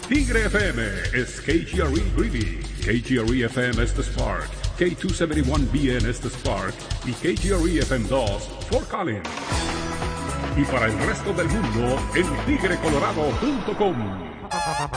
Tigre FM is KGRE Greeley, KGRE FM es the Spark, K271BN es the Spark y KGRE FM2 Fort Collins. Y para el resto del mundo en tigrecolorado.com.